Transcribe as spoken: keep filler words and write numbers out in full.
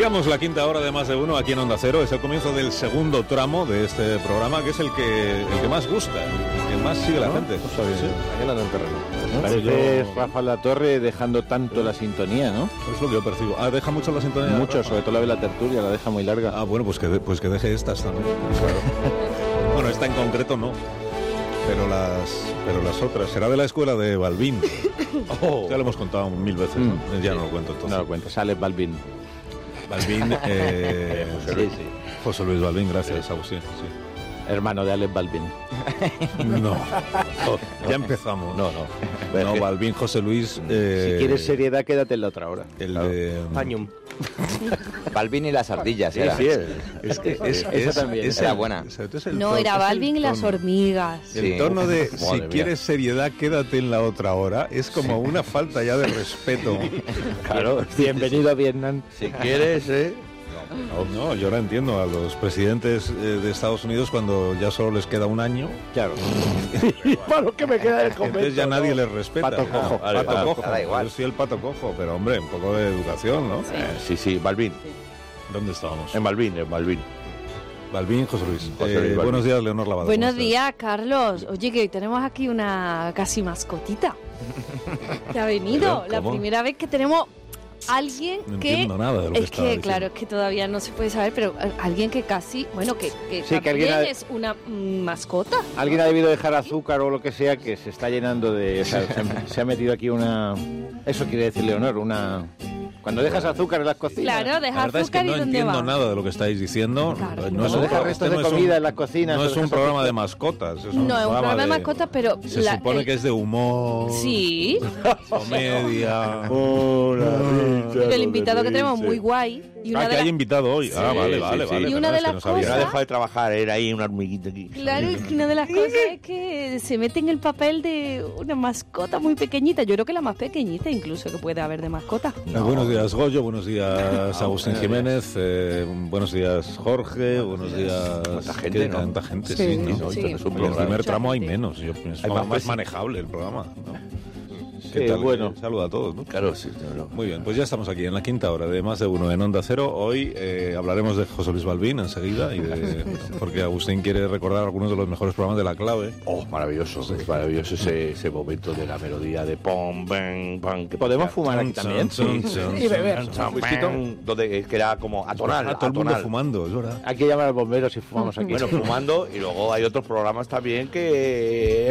Arrancamos la quinta hora de Más de Uno aquí en Onda Cero. Es el comienzo del segundo tramo de este programa, que es el que el que más gusta, el que más sigue la ¿No? gente. Pues sí, Ahí en el terreno. ¿No? Parece Yo... Rafa La Torre dejando tanto la sintonía, ¿no? Es lo que yo percibo. Ah, deja mucho la sintonía. Mucho, sobre todo la de la tertulia, la deja muy larga. Ah, bueno, pues que, de, pues que deje estas también. Claro. Bueno, esta en concreto no. Pero las, pero las otras. Será de la escuela de Balbín. Oh. Ya lo hemos contado mil veces, ¿no? Mm, ya sí. No lo cuento entonces. No lo cuento, sale Balbín. Balbín, eh, José, Luis. Sí, sí. José Luis Balbín, gracias, sí. Agustín. Sí. Hermano de Alex Balbín. No, no, ya empezamos. No, no. No, Balbín, José Luis. Eh, si quieres seriedad, quédate en la otra hora. El claro. de. Pañum. Balbín y las ardillas, sí, era. Sí, es, es que es, esa también es era el, buena. Es el no, tono, era Balbín y las hormigas. El sí. tono de si mía. quieres seriedad, quédate en la otra hora, es como sí. una falta ya de respeto. Claro, bienvenido a Vietnam. Si quieres, ¿eh? No, no, yo ahora entiendo a los presidentes eh, de Estados Unidos cuando ya solo les queda un año. Claro. Para lo que me queda del convento. Entonces ya nadie no. les respeta. Pato cojo. Ah, pato cojo. Da igual. Yo soy el pato cojo, pero hombre, un poco de educación, ¿no? Sí, eh, sí, sí, Balbín. Sí. ¿Dónde estábamos? En Balbín, en Balbín. Balbín, José Luis. José Luis eh, Balbín. Buenos días, Leonor Lavado. Buenos días, Carlos. Oye, que hoy tenemos aquí una casi mascotita que ha venido. La primera vez que tenemos alguien no que nada de lo que es que diciendo. Claro, es que todavía no se puede saber, pero alguien que casi, bueno, que, que sí, también que alguien ha, es una mm, mascota. Alguien ha debido dejar azúcar o lo que sea, que se está llenando de, o sea, se, se ha metido aquí una, eso quiere decir Leonor, una. Cuando dejas azúcar en las cocinas. Claro, dejas azúcar es que no y ¿dónde entiendo va? nada de lo que estáis diciendo. Claro. No es un, dejas restos de no comida un, en las cocinas. No es un programa de mascotas. Es un no, es un programa de, de mascotas, pero... Se la, supone el, que es de humor. Sí. Comedia. Hola, pero el invitado que tenemos muy guay. Y una ah, que la... hay invitado hoy. Sí, ah, vale, vale, sí, vale. Sí. Y una de las cosas... Yo no dejo de trabajar, era ahí una hormiguita aquí. Claro, y una de las cosas es que se mete en el papel de una mascota muy pequeñita. Yo creo que la más pequeñita incluso que puede haber de mascota. No. Buenos días, Goyo. Buenos días, Agustín Jiménez. Eh, buenos días, Jorge. Buenos días... Tanta gente, ¿no? Tanta gente, sí, sí, ¿no? Sí. Es un en el primer tramo hay menos. Yo, es hay más, más manejable el programa, ¿no? Sí, tal? Bueno. Saluda a todos, ¿no? Claro, sí. No. Muy bien, pues ya estamos aquí en la quinta hora de Más de Uno en Onda Cero. Hoy eh, hablaremos de José Luis Balbín enseguida, y de, porque Agustín quiere recordar algunos de los mejores programas de La Clave. Oh, maravilloso, sí. Es maravilloso ese, ese momento de la melodía de pom, bang, bang. Que podemos fumar aquí también. Sí, sí, y beber. Donde que era como atonal. Ah, todo el mundo fumando, es verdad. Hay que llamar al bombero si fumamos aquí. Bueno, fumando, y luego hay otros programas también que